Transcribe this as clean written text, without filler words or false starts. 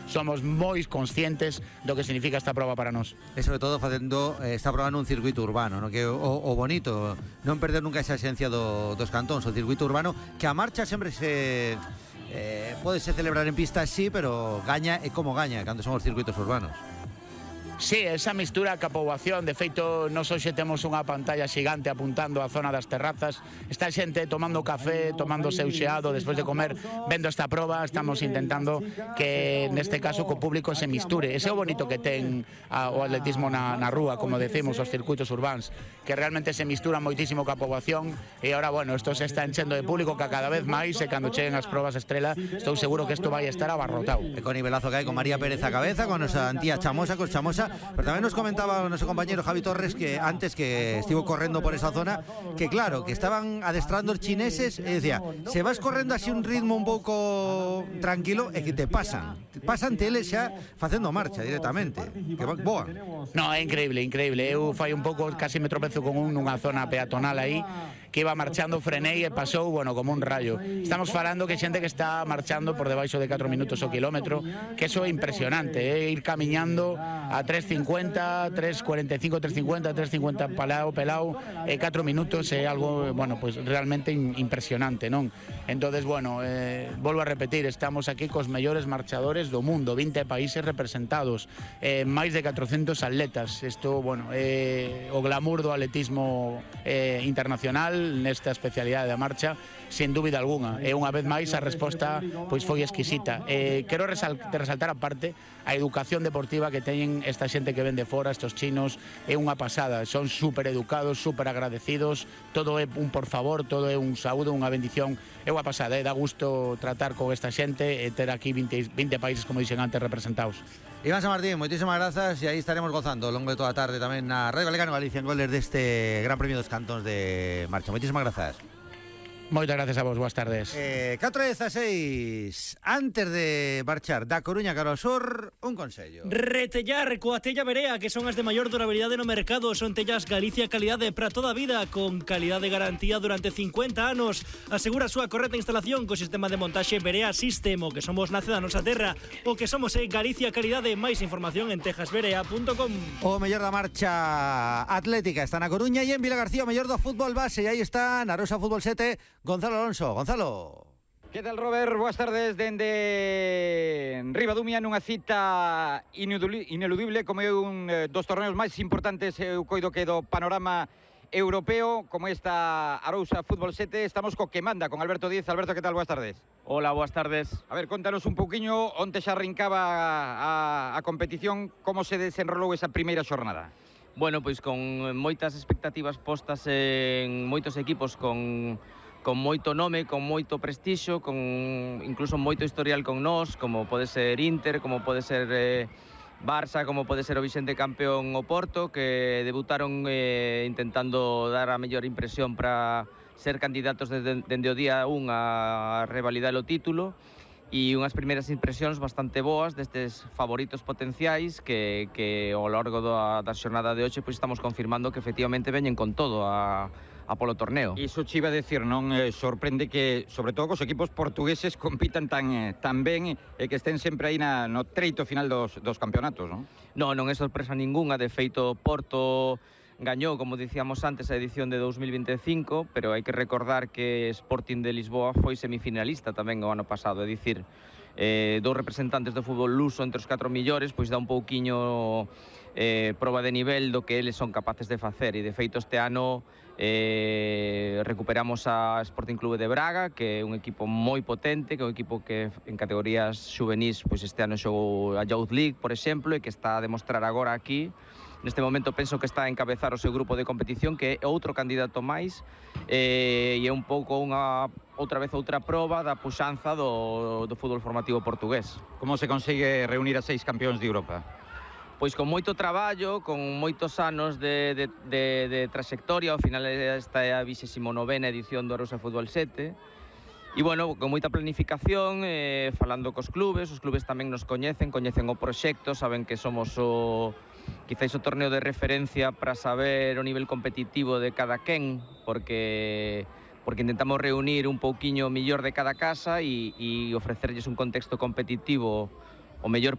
somos moi conscientes do que significa esta proba para nós. E sobre todo facendo esta proba nun circuito urbano, no? Que o bonito, non perder nunca esa esencia dos cantóns, o circuito urbano, que a marcha sempre se podese celebrar en pista, sí, pero gaña e como gaña cando son os circuitos urbanos. Sí, esa mistura ca poboación. De feito, nós hoxe temos unha pantalla xigante apuntando á zona das terrazas. Está xente tomando café, tomando seu xeado despois de comer, vendo esta proba. Estamos intentando que, neste caso, co público se misture. Ese é o bonito que ten o atletismo na rúa, como decimos, os circuitos urbáns, que realmente se mistura moitísimo ca poboación. E agora, bueno, isto se está enchendo de público cada vez máis, e cando cheguen as probas estrela, estou seguro que isto vai estar abarrotado. E con nivelazo que hai con María Pérez a cabeza, con nosa Antía Chamosa, con Chamosa. Pero tamén nos comentaba o noso compañero Javi Torres que antes que estivo correndo por esa zona, que claro, que estaban adestrando os chineses e decía, se vas correndo así un ritmo un pouco tranquilo é que te pasan teles xa facendo marcha directamente, que boa. No, é increíble, increíble. Eu fai un pouco, casi me tropezo con nunha zona peatonal aí, que iba marchando, frenei e pasou, bueno, como un rayo. Estamos falando que xente que está marchando por debaixo de 4 minutos o kilómetro, que eso é impresionante, ir camiñando a 3.50, 3.45, 3.50, 3.50 pelao, 4 minutos é algo, bueno, pues realmente impresionante, non? Entonces, bueno, volvo a repetir, estamos aquí cos mellores marchadores do mundo, 20 países representados, máis de 400 atletas. Isto, bueno, o glamour do atletismo internacional nesta especialidade da marcha, sen dúbida algunha. E unha vez máis a resposta pois foi exquisita. Quero resaltar a parte a educación deportiva que teñen esta xente que ven de fora, estos chinos, é unha pasada. Son super educados, super agradecidos, todo é un por favor, todo é un saúdo, unha bendición. É unha pasada, dá gusto tratar con esta xente e ter aquí 20 países, como dixen antes, representados. Iván San Martín, moitísimas grazas, e aí estaremos gozando ao longo de toda a tarde tamén na Radio Galega, no Galicia en Goles deste Gran Premio dos Cantóns de Marcha. Moitísimas grazas. Moitas gracias a vos, boas tardes. 4:16. Antes de marchar da Coruña cara ao sur, un consello. Retellar coa tella Berea, que son as de maior durabilidade no mercado. Son tellas Galicia calidade para toda a vida, con calidade de garantía durante 50 anos. Asegura a súa correcta instalación co sistema de montaxe Berea System, o que somos nace da nosa terra, o que somos Galicia calidade. Máis información en tejasberea.com. O mellor da marcha atlética está na Coruña, e en Vilagarcía o mellor do fútbol base, e aí está na Rosa Fútbol 7, Gonzalo Alonso. Gonzalo. Que tal, Robert? Boas tardes dende Ribadumia, nunha cita ineludible, como é un dos torneos máis importantes, eu coido que do panorama europeo, como esta Arousa Fútbol 7. Estamos co que manda, con Alberto Díez. Alberto, que tal? Boas tardes. Hola, boas tardes. A ver, contanos un pouquiño onte xa arrancaba a competición, como se desenrolou esa primeira xornada. Bueno, pois con moitas expectativas postas en moitos equipos con moito nome, con moito prestixio, con incluso moito historial con nós, como pode ser Inter, como pode ser Barça, como pode ser o vixente campeón o Porto, que debutaron intentando dar a mellor impresión para ser candidatos dende o día 1 a revalidar o título, e unhas primeiras impresións bastante boas destes favoritos potenciais que ao longo da xornada de hoxe pois estamos confirmando que efectivamente veñen con todo a polo torneo. Iso che iba a decir, non? Sorprende que, sobre todo, os equipos portugueses compitan tan ben e que estén sempre aí no treito final dos campeonatos, non? Non é sorpresa ningunha. De feito, Porto gañou, como dicíamos antes, a edición de 2025, pero hai que recordar que Sporting de Lisboa foi semifinalista tamén o ano pasado, é dicir, dous representantes do fútbol luso entre os 4 millores, pois dá un pouquiño proba de nivel do que eles son capaces de facer, e de feito este ano recuperamos a Sporting Clube de Braga, que é un equipo moi potente, que é un equipo que en categorías xuvenís pois este ano xogou a Youth League, por exemplo, e que está a demostrar agora aquí. Neste momento penso que está a encabezar o seu grupo de competición, que é outro candidato máis, e é un pouco outra proba da puxanza do fútbol formativo portugués. Como se consegue reunir a 6 campeóns de Europa? Pois con moito traballo, con moitos anos de trayectoria. Ao final esta é a 29ª edición do Arousa Fútbol 7. E, bueno, con moita planificación, falando cos clubes. Os clubes tamén nos coñecen o proxecto, saben que somos quizáis o torneo de referencia para saber o nivel competitivo de cada quen, porque intentamos reunir un pouquiño millor de cada casa e ofrecerlles un contexto competitivo o mellor